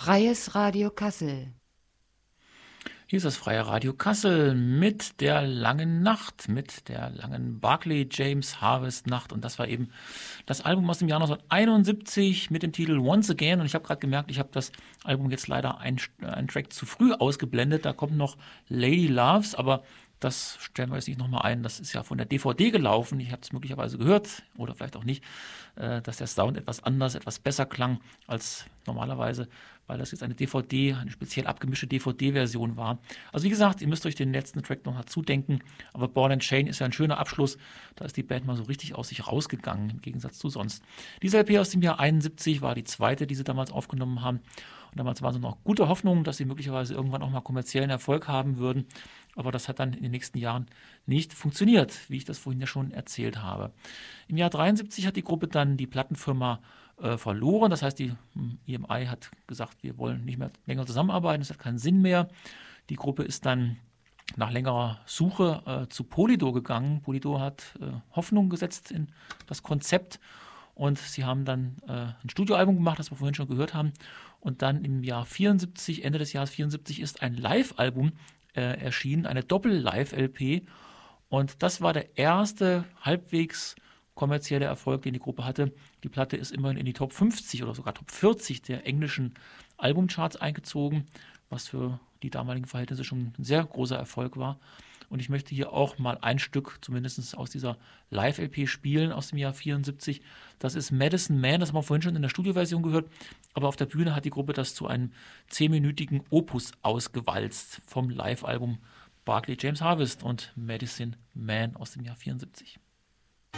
Freies Radio Kassel. Hier ist das Freie Radio Kassel mit der langen Nacht, mit der langen Barclay James Harvest Nacht. Und das war eben das Album aus dem Jahr 1971 mit dem Titel Once Again. Und ich habe gerade gemerkt, ich habe das Album jetzt leider einen Track zu früh ausgeblendet. Da kommt noch Lady Loves, aber das stellen wir jetzt nicht nochmal ein. Das ist ja von der DVD gelaufen. Ich habe es möglicherweise gehört oder vielleicht auch nicht, dass der Sound etwas anders, etwas besser klang als normalerweise, weil das jetzt eine speziell abgemischte DVD-Version war. Also wie gesagt, ihr müsst euch den letzten Track noch dazu denken. Aber Ball and Chain ist ja ein schöner Abschluss. Da ist die Band mal so richtig aus sich rausgegangen, im Gegensatz zu sonst. Diese LP aus dem Jahr 71 war die zweite, die sie damals aufgenommen haben. Und damals waren so noch gute Hoffnungen, dass sie möglicherweise irgendwann auch mal kommerziellen Erfolg haben würden. Aber das hat dann in den nächsten Jahren nicht funktioniert, wie ich das vorhin ja schon erzählt habe. Im Jahr 73 hat die Gruppe dann die Plattenfirma verloren. Das heißt, die EMI hat gesagt, wir wollen nicht mehr länger zusammenarbeiten, es hat keinen Sinn mehr. Die Gruppe ist dann nach längerer Suche zu Polydor gegangen. Polydor hat Hoffnung gesetzt in das Konzept und sie haben dann ein Studioalbum gemacht, das wir vorhin schon gehört haben. Und dann im Jahr 74, Ende des Jahres 74, ist ein Live-Album erschienen, eine Doppel-Live-LP. Und das war der erste halbwegs kommerzielle Erfolg, den die Gruppe hatte. Die Platte ist immerhin in die Top 50 oder sogar Top 40 der englischen Albumcharts eingezogen, was für die damaligen Verhältnisse schon ein sehr großer Erfolg war. Und ich möchte hier auch mal ein Stück, zumindest aus dieser Live-LP spielen aus dem Jahr 74. Das ist Medicine Man, das haben wir vorhin schon in der Studioversion gehört. Aber auf der Bühne hat die Gruppe das zu einem 10-minütigen Opus ausgewalzt vom Live-Album Barclay James Harvest und Medicine Man aus dem Jahr 74.